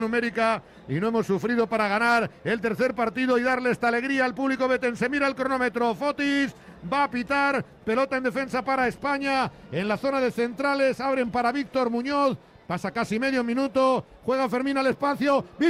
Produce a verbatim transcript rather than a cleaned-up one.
numérica y no hemos sufrido para ganar el tercer partido y darle esta alegría al público betense. Mira el cronómetro, Fotis va a pitar, pelota en defensa para España, en la zona de centrales, abren para Víctor Muñoz, pasa casi medio minuto, juega Fermín al espacio.